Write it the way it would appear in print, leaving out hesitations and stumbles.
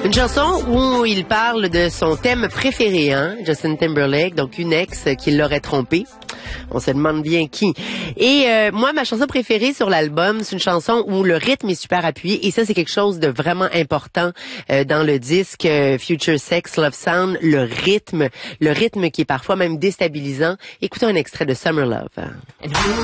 Une chanson où il parle de son thème préféré, hein, Justin Timberlake, donc une ex qui l'aurait trompé. On se demande bien qui. Et moi, ma chanson préférée sur l'album, c'est une chanson où le rythme est super appuyé. Et ça, c'est quelque chose de vraiment important dans le disque Future Sex Love Sound. Le rythme qui est parfois même déstabilisant. Écoutons un extrait de Summer Love.